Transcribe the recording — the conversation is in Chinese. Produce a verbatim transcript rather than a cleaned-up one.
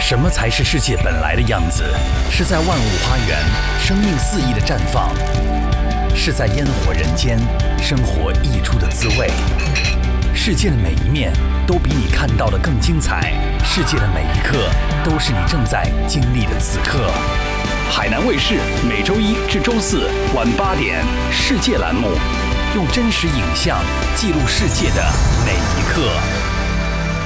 什么才是世界本来的样子？是在万物花园，生命肆意的绽放；是在烟火人间，生活溢出的滋味。世界的每一面都比你看到的更精彩，世界的每一刻都是你正在经历的此刻。海南卫视每周一至周四晚八点，世界栏目，用真实影像记录世界的每一刻。